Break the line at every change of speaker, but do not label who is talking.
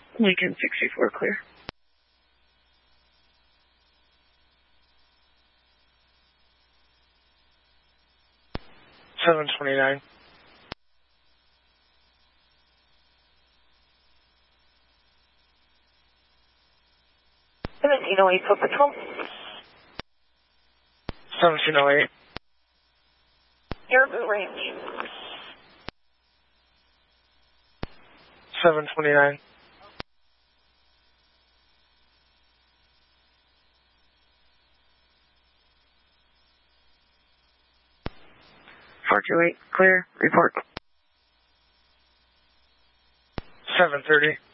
Lincoln 64 clear.
729.
1708 Foot Patrol.
1708.
Caribou Range.
729.
428 clear. Report.
730.